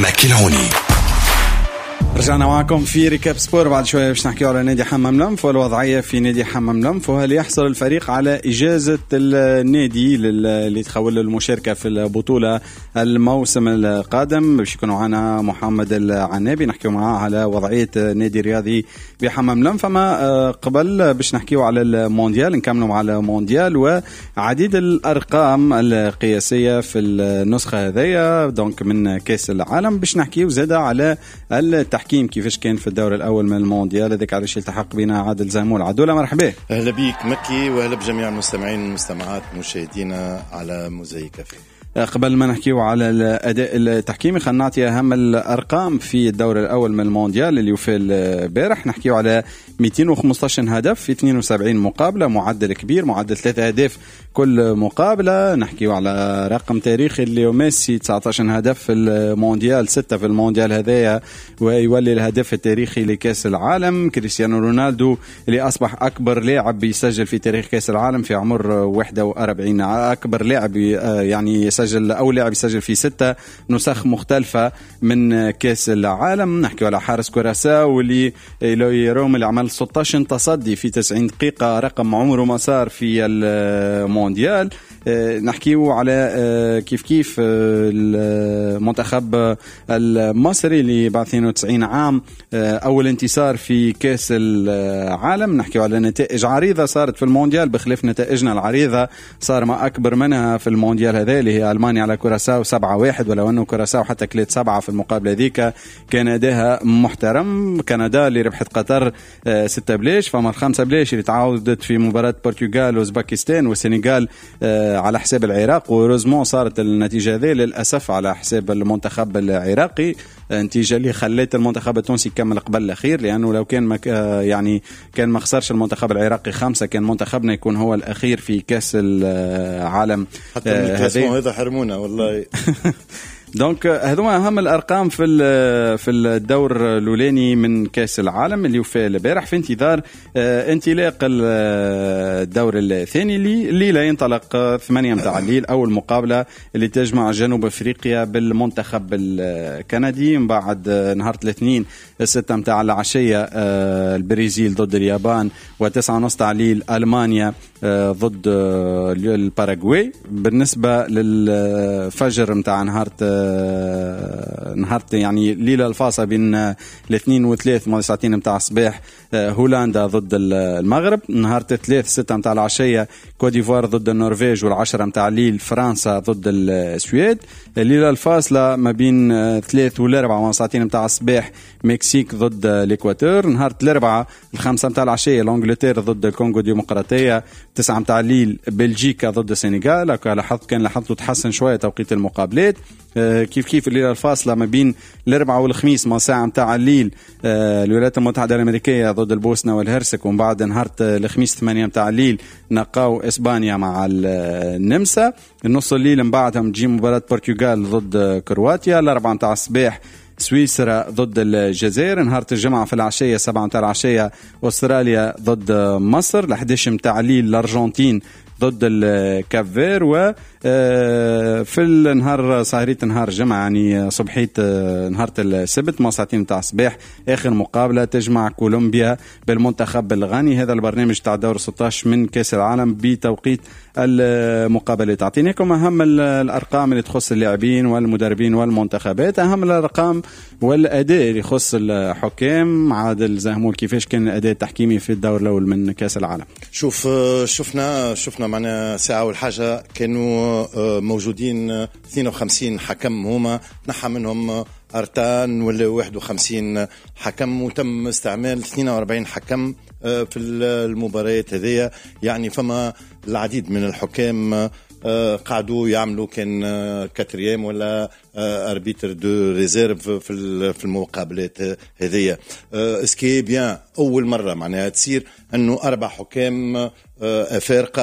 أحمد كيلهوني. رجعنا معكم في ريكاب سبور. بعد شوية باش نحكيو على نادي حمام لنف والوضعية في نادي حمام لنف، وهل يحصل الفريق على إجازة النادي اللي تخول المشاركة في البطولة الموسم القادم. باش يكونوا معنا محمد العنابي نحكيو معاه على وضعية نادي الرياضي بحمام لنف. فما قبل باش نحكيو على المونديال، نكملوا مع المونديال وعديد الأرقام القياسية في النسخة هذية دونك من كأس العالم. باش نحكيو زادة على التحكيم كيفاش كان في الدور الأول من المونديال. هذاك علاش التحق بنا عادل زهمول. عدولة مرحبا. أهلا بيك مكي، وأهلا بجميع المستمعين والمستمعات مشاهدينا على موزايك. قبل ما نحكيو على الأداء التحكيمي خلينا نعطي أهم الأرقام في الدور الأول من المونديال اللي في البارح. نحكيو على 215 هدف في 72 مقابلة، معدل كبير، معدل 3 أهداف كل مقابلة. نحكيو على رقم تاريخي اللي ميسي 19 هدف في المونديال، 6 في المونديال هذايا، ويولي الهدف التاريخي لكأس العالم. كريستيانو رونالدو اللي أصبح أكبر لاعب يسجل في تاريخ كأس العالم في عمر 41، أكبر لاعب يعني يسجل أو لاعب يسجل في 6 نسخ مختلفة من كأس العالم. نحكي على حارس كوراساو واللي يروم اللي عمل 16 تصدي في 90 دقيقة، رقم عمره ما صار في المونديال. نحكيو على كيف المنتخب المصري اللي بعد 92 عام أول انتصار في كأس العالم. نحكيو على نتائج عريضة صارت في المونديال بخلاف نتائجنا العريضة، صار ما أكبر منها في المونديال هذا اللي هي ألمانيا على كوراساو 7-1، ولو أنه كوراساو حتى كلت 7 في المقابلة ذيك كان أداها محترم. كندا اللي ربحت قطر 6-0، فما 5-0 اللي تعاودت في مباراة بورتوغال وأوزباكستان والسنغال على حساب العراق، ورزمون صارت النتيجة ذي للأسف على حساب المنتخب العراقي، نتيجة اللي خلت المنتخب التونسي يكمل قبل الأخير، لأنه لو كان كان ما خسرش المنتخب العراقي 5 كان منتخبنا يكون هو الأخير في كأس العالم. حتى من الكلاسمون هذا حرمونا والله. دونك هذوما أهم الأرقام في الدور الأولاني من كأس العالم اللي وفى البارح في انتظار انطلاق الدور الثاني اللي لا ينطلق 8 متاع الليل. أول مقابلة اللي تجمع جنوب أفريقيا بالمنتخب الكندي، من بعد نهار الاثنين 6 متاع العشية البرازيل ضد اليابان، و9:30 تاع الليل ألمانيا ضد الباراغواي. بالنسبة للفجر متاع نهار يعني ليلة الفاصلة بين الاثنين والثلاث مع ساعتين متاع الصباح هولندا ضد المغرب. نهار 3 6 متاع العشية كوديفوار ضد النرويج، والعشرة متاع الليل فرنسا ضد السويد. الليلة الفاصلة ما بين 3 و4 مع ساعتين متاع الصباح مكسيك ضد الإكواتور. نهار 4 5 متاع العشية لانجلتير ضد الكونغو الديمقراطية. 9 متاع الليل بلجيكا ضد السنغال. كان لاحظتوا تحسن شوية توقيت المقابلات. كيف الليلة الفاصلة ما بين الأربعاء والخميس مع ساعة متاع الليل الولايات المتحدة الأمريكية ضد البوسنة والهرسك، ومن بعد نهار الخميس 8 متاع الليل نقاو إسبانيا مع النمسا. النص الليل من بعدهم تجي مباراة برتغال ضد كرواتيا. 4 متاع الصباح سويسرا ضد الجزائر. نهار الجمعة في العشية 7 متاع العشية أستراليا ضد مصر. 11 متاع الليل الأرجنتين ضد الكافير. و في النهار سهرية نهار جمعة يعني صبحية نهار السبت مع ساعتين متاع الصباح آخر مقابلة تجمع كولومبيا بالمنتخب الغاني. هذا البرنامج تاع دور 16 من كأس العالم بتوقيت المقابلات. أعطيناكم أهم الأرقام اللي تخص اللاعبين والمدربين والمنتخبات، أهم الأرقام والأداء اللي يخص الحكام. عادل زهمول، كيفاش كان الأداء التحكيمي في الدور الأول من كأس العالم؟ شفنا معنا ساعة والحاجة كانوا موجودين 52 حكم، هما نحى منهم أرتان ولا 51 حكم، وتم استعمال 42 حكم في المباريات هذه. يعني فما العديد من الحكام قاعدوا يعملوا كان كاتريام ولا اربيتر دو ريزيرف في المقابلات هذه. اسكي بيان اول مره معناها تصير انه 4 حكام افارقه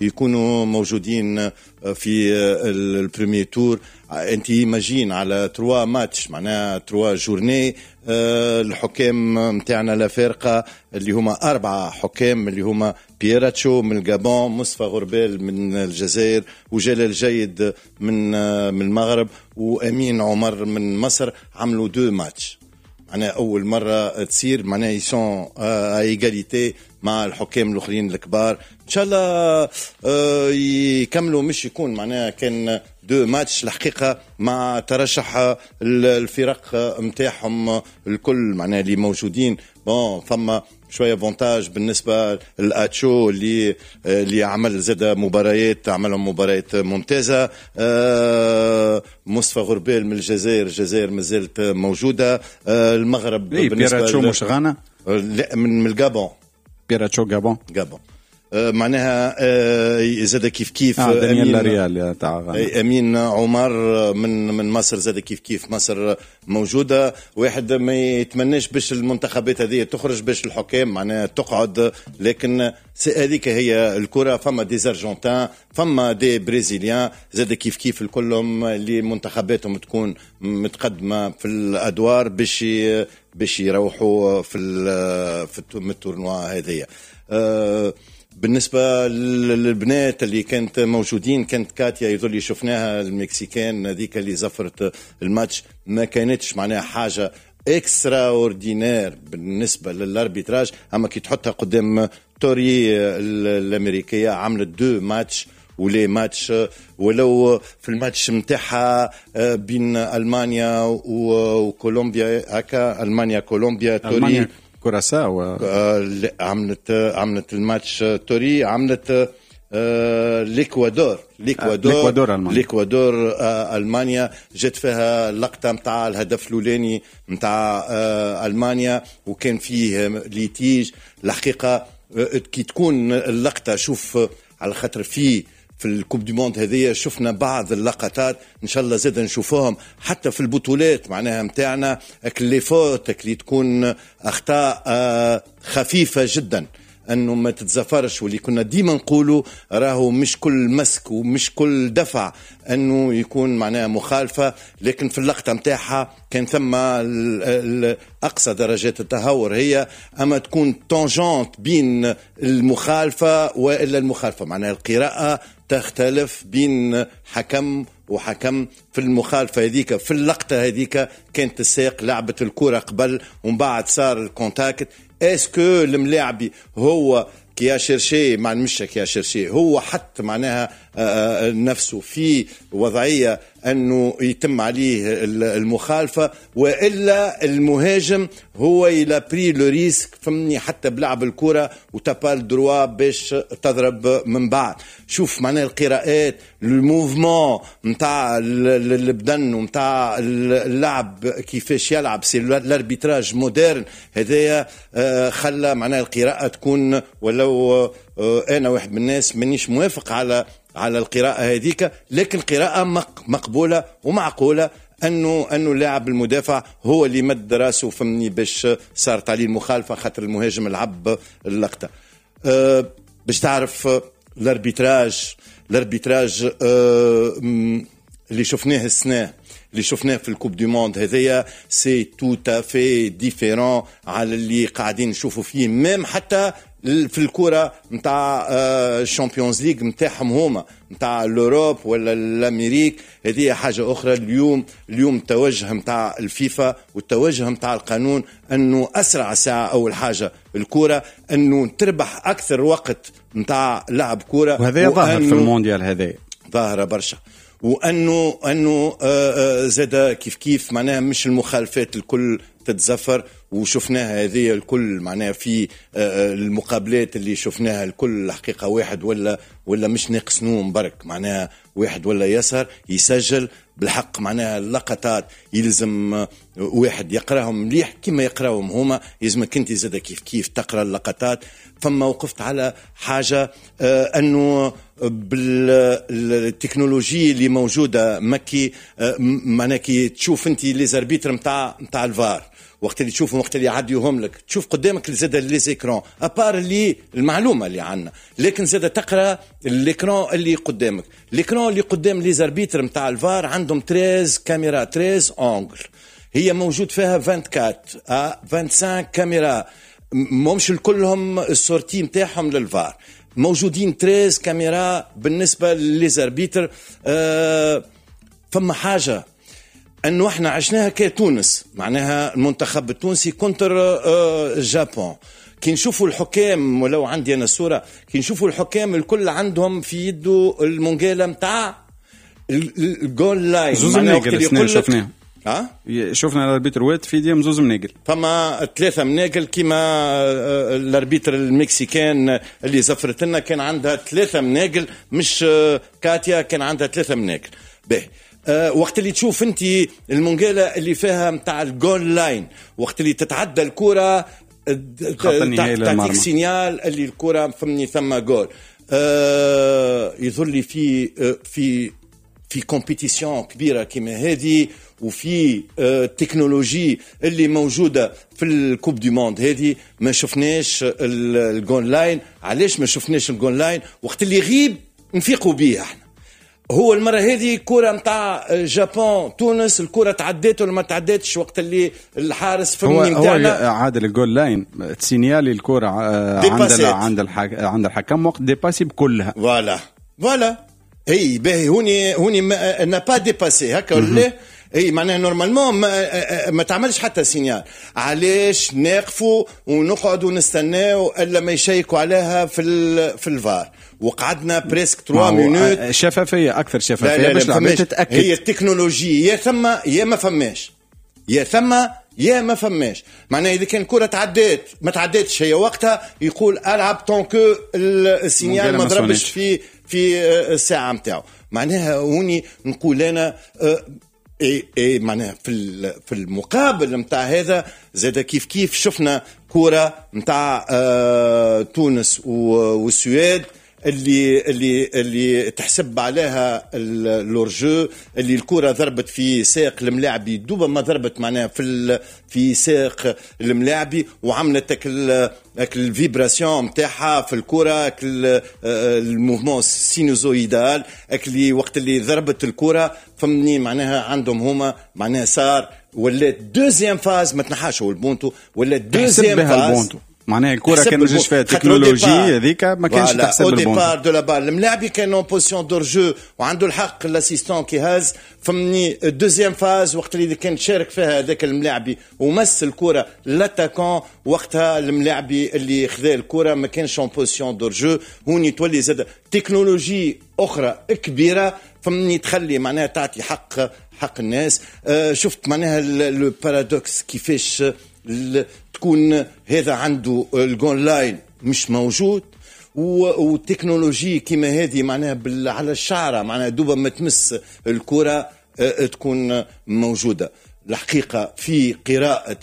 يكونوا موجودين في البريمير تور. انت ماجين على 3 ماتش معناها 3 جورني. الحكام متاعنا الافارقه اللي هما 4 حكام اللي هما بييراتشو من الجابون، مصطفى غربال من الجزائر، وجلال جيد من المغرب، وامين عمر من مصر، عملوا 2 ماتش. معناها اول مره تصير معناها يسون ايغاليتي مع الحكام الاخرين الكبار. ان شاء الله يكملوا، مش يكون معناها كان 2 ماتش الحقيقه مع ترشح الفرق نتاعهم الكل معناها اللي موجودين. بون فما شويه فونتاج بالنسبه للاتشو اللي عمل زاد مباريات، عملهم مباريات ممتازه. مصطفى غربال من الجزائر مازالت موجوده. المغرب بالنسبه مش غانا، لا من الجابون، بيراتشو جابون معناها زاد كيف دانيال ريال تاع امين عمر من مصر، زاد كيف مصر موجوده. واحد ما يتمناش باش المنتخبات هذه تخرج باش الحكام معناها تقعد، لكن هذيك هي الكره. فما دي ارجنتين، فما دي برازيليان، زاد كيف الكلهم اللي منتخباتهم تكون متقدمه في الادوار باش يروحوا في التورنوا هذه. بالنسبة للبنات اللي كانت موجودين، كانت كاتيا يظل شفناها المكسيكان هذيك اللي زفرت الماتش، ما كانتش معناها حاجة اكسترا اوردينير بالنسبة للاربيتراج، اما كي تحطها قدام توري الامريكية عملت 2 ماتش ولي ماتش. ولو في الماتش متاعها بين المانيا وكولومبيا هكا، المانيا كولومبيا توري كوراساو عملت الماتش توري، عملت الإكوادور ألمانيا جت فيها اللقطة متاع الهدف الأولاني متاع ألمانيا، وكان فيه ليتيج. الحقيقة كي تكون اللقطة، شوف على خاطر في الكوب دي موند هذه شفنا بعض اللقطات، ان شاء الله زاد نشوفوهم حتى في البطولات معناها متاعنا، اللي فوتك اللي تكون اخطاء خفيفه جدا انه ما تتزفرش. واللي كنا ديما نقولوا راهو مش كل مسك ومش كل دفع انه يكون معناها مخالفه، لكن في اللقطه متاعها كان ثم اقصى درجات التهور هي اما تكون تونجونت بين المخالفه والا المخالفه، معناها القراءه تختلف بين حكم وحكم في المخالفة هذيك. في اللقطة هذيك كانت الساق لعبة الكرة قبل ومن بعد صار الكونتاكت. اسكو الملاعبي هو كي شيرشي مع مش كي شيرشي، هو حط معناها نفسه في وضعية أنه يتم عليه المخالفة، وإلا المهاجم هو إلى بري لو ريسك فمني حتى بلعب الكرة وتبال دروا باش تضرب من بعد. شوف معناها القراءات، الموفمون متاع البدن ومتاع اللعب كيفاش يلعب، سي الاربيتراج مودرن هذايا خلى معناها القراءة تكون. ولو أنا واحد من الناس مانيش موافق على القراءة هذيك، لكن قراءة مقبولة ومعقولة انه اللاعب المدافع هو اللي مد راسه فمني باش صارت عليه المخالفة خاطر المهاجم لعب اللقطة. باش تعرف الاربيتراج اللي شفناه السنة، اللي شفناه في الكوب دي موند هذيا سي تو تافي ديفيرون على اللي قاعدين نشوفوا فيه، ميم حتى في الكرة متاع الشامبيونز ليج متاعهم هما متاع الأوروب ولا الأمريك، هذه حاجة أخرى. اليوم التوجه متاع الفيفا والتوجه متاع القانون أنه أسرع ساعة أول حاجة الكرة أنه تربح أكثر وقت متاع لعب كرة، وهذا ظاهر في المونديال هذا ظاهرة برشا. وأنه زاد كيف معناها مش المخالفات الكل تتزفر، وشفناها هذه الكل معناها في المقابلات اللي شفناها الكل الحقيقة واحد ولا مش ناقص نوم برك، معناها واحد ولا يسهر يسجل بالحق معناها اللقطات يلزم واحد يقراهم مليح كما يقراهم هما، يلزمك انت زاد كيف تقرا اللقطات. فما وقفت على حاجه انه بالتكنولوجيا اللي موجوده مكي، معناها كي تشوف انت لي زاربيتر نتاع الفار وقت اللي تشوفهم وقت اللي يعديوهم لك تشوف قدامك زاد لي زيكرون ابار اللي المعلومه اللي عندنا، لكن زاد تقرا الاكران اللي قدامك. الاكران اللي قدام لي زاربيتر نتاع الفار عندهم 13 كاميرا 13 اونغل، هي موجود فيها 24 25 كاميرا، مش كلهم السورتي نتاعهم للفار، موجودين 13 كاميرا بالنسبه للزاربيتر. فما حاجه انه احنا عشناها كتونس، معناها المنتخب التونسي كونتر جابون، كي نشوفوا الحكام ولو عندي انا الصوره، كي نشوفوا الحكام الكل عندهم في يده المونجيلا نتاع الجول لاين، زوز مناقل شفناه. شفنا الاربيتر وات في يديهم زوز مناقل، فما 3 مناقل كيما الاربيتر المكسيكان اللي زفرت لنا كان عندها 3 مناقل، مش كاتيا كان عندها 3 مناقل. باهي وقت اللي تشوف انت المونجيلة اللي فيها متاع الجول لاين، وقت اللي تتعدى الكرة تعطيك سينيال اللي الكرة فمني ثم جول. يظل لي في كومبيتيسيون كبيرة كما هذه، وفي تكنولوجي اللي موجودة في الكوب دي موند هذه ما شفناش الجول لاين. علاش ما شفناش الجول لاين؟ وقت اللي يغيب نفيقوا بيه احنا. هو المرة هذه كرة متاع جابون تونس، الكرة تعديت ولا ما تعديتش وقت اللي الحارس فمني متاعنا هو عادل الجول لاين تسينيالي الكرة عند الحكم وقت ديباسي بكلها. فوالا اي باهي هوني نا با ديباسي هكا ولا اي معناها نورمالمون ما تعملش حتى سينيال. علاش نقفوا ونقعدوا نستناو الا ما يشيكوا عليها في الفار؟ وقعدنا بريسك 3 مينوت. شفافيه اكثر شفافيه باش العباد تتاكد. هي التكنولوجيا يا ثم يا ما فماش، يا ثم يا ما فماش. معناها اذا كان كره تعديت ما تعديتش هي وقتها يقول العب طونكو السينيال ما ضربش في الساعه نتاعو. معناها هوني نقول انا اي معناها في المقابل نتاع هذا زاد كيف شفنا كرة نتاع تونس والسويد اللي تحسب عليها لورجو، اللي الكرة ضربت في ساق الملاعبي دوبا ما ضربت معناها في ساق الملاعبي، وعملت الفيبراسيون نتاعها في الكرة، الموفمون سينوزويدال اللي وقت اللي ضربت الكرة فمني معناها عندهم هما معناها صار ولا دوزيام فاز ما تنحاش هو البونتو ولا دوزيام فاز معناها الكرة كان مجيش فيها تكنولوجيا هذيك ما كانش تحسب البونتو. او ديبار دو لا بال الملاعبي كان اون بوزيسيون دور جو وعنده الحق الاسيستون كي هاز فمني دوزيام فاز وقت اللي كان شارك فيها هذاك الملاعبي ومس الكرة لاتاكون، وقتها الملاعبي اللي خذا الكرة ما كانش اون بوزيسيون دور جو. هوني تولي زاد تكنولوجي اخرى كبيرة فمني تخلي معناها تعطي حق الناس. شفت معناها لو بارادوكس كيفاش تكون هذا عنده الجون لاين مش موجود والتكنولوجي كما هذه معناها على الشعرة معناها دوبا ما تمس الكرة تكون موجودة. الحقيقة في قراءة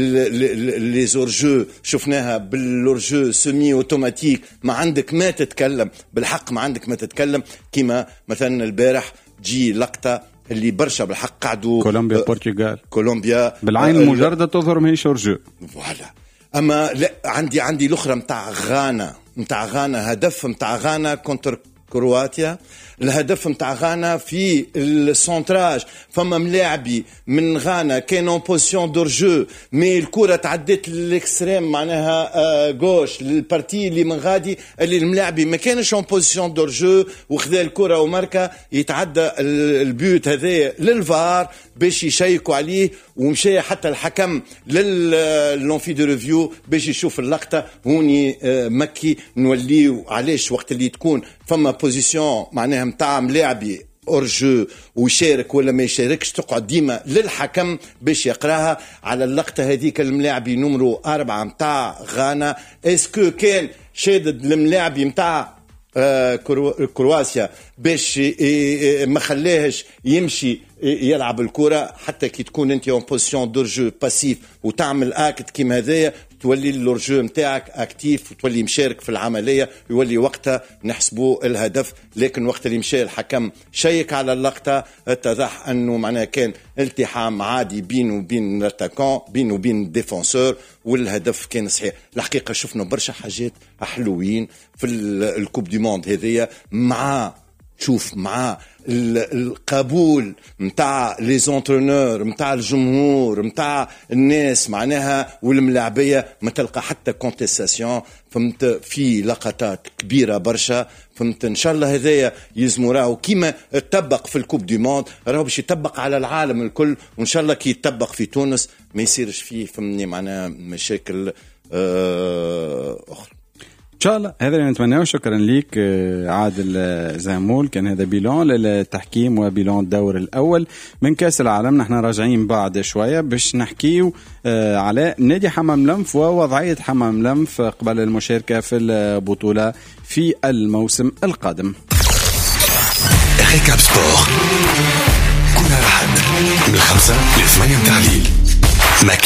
لي زورجو شفناها باللورجو سمي اوتوماتيك، ما عندك ما تتكلم بالحق، ما عندك ما تتكلم. كما مثلا البارح جي لقطة اللي برشا بالحق قعدوا كولومبيا بورتوغال، كولومبيا بالعين المجردة تظهر ماهيش جورجو. فوالا. اما لا عندي الاخرى نتاع غانا هدف نتاع غانا كونتر كرواتيا. الهدف نتاع غانا في السونتراج فما ملاعبي من غانا كان اون بوزيسيون دور جو مي الكره تعدت للاكستريم معناها غوش للبارتي اللي من غادي اللي الملاعبي ما كانش اون بوزيسيون دور جو وخذا الكره وماركا يتعدى البيوت هذا للفار باش يشيكوا عليه، ومشى حتى الحكم للونفي دو ريفيو باش يشوف اللقطه. هوني مكي نوليو علاش وقت اللي تكون فما بوزيسيون معناها متاع ملاعبي اورجو ويشارك ولا ما يشاركش تقعد ديما للحكم باش يقراها على اللقطه هذيك. الملاعبي نمرو 4 متاع غانا اسكو كان شادد الملاعبي متاع كرواسيا باش ما خلاهش يمشي يلعب الكرة، حتى كي تكون انت اون بوزيسيون دور جو باسيف وتعمل اكت كيما هذايا تولي اللورجو نتاعك اكتيف وتولي مشارك في العمليه، يولي وقتها نحسبوا الهدف. لكن وقت اللي مشى الحكم شيك على اللقطه اتضح انه معناها كان التحام عادي بينه وبين الاتاكون، بينه وبين الديفونسور، والهدف كان صحيح. الحقيقه شفنا برشا حاجات حلوين في الكوب دي موند هذيا، مع تشوف مع القبول متاع لي زونترونور متاع الجمهور متاع الناس معناها والملاعبيه، ما تلقى حتى كونتيستاسيون. فهمت؟ في لقطات كبيره برشا. فهمت؟ ان شاء الله هذايا يزمو راهو كيما تطبق في الكوب دي موند راهو باش يطبق على العالم الكل، وان شاء الله كي يطبق في تونس ما يصيرش فيه فهمني معناها مشاكل اخرى ان شاء الله. هذا اللي نتمناه. شكرا ليك عادل زامول. كان هذا بيلون للتحكيم وبيلون الدور الاول من كاس العالم. نحن راجعين بعد شويه باش نحكيو على نادي حمام لمف ووضعيه حمام لمف قبل المشاركه في البطوله في الموسم القادم. ريكاب سبور كل أحد من 5 ل 8 تحليل.